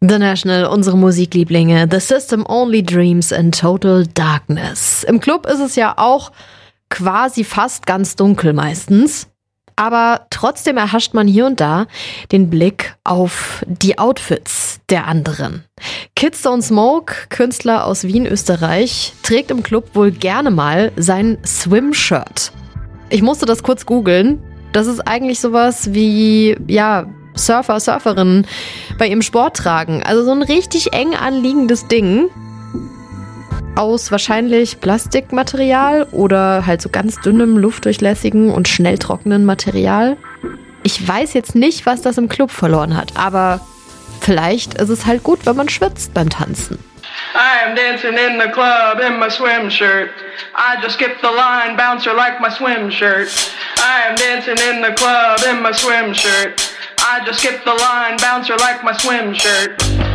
The National, unsere Musiklieblinge. The System Only Dreams in Total Darkness. Im Club ist es ja auch quasi fast ganz dunkel meistens. Aber trotzdem erhascht man hier und da den Blick auf die Outfits der anderen. Kids Don't Smoke, Künstler aus Wien, Österreich, trägt im Club wohl gerne mal sein Swim-Shirt. Ich musste das kurz googeln. Das ist eigentlich sowas wie, Surfer, Surferinnen bei ihrem Sport tragen. Also so ein richtig eng anliegendes Ding aus wahrscheinlich Plastikmaterial oder halt so ganz dünnem, luftdurchlässigen und schnell trockenen Material. Ich weiß jetzt nicht, was das im Club verloren hat, aber vielleicht ist es halt gut, wenn man schwitzt beim Tanzen. I am dancing in the club in my swim shirt. I just skipped the line, bouncer like my swim shirt. I am dancing in the club in my swim shirt. I just skipped the line, bouncer like my swim shirt.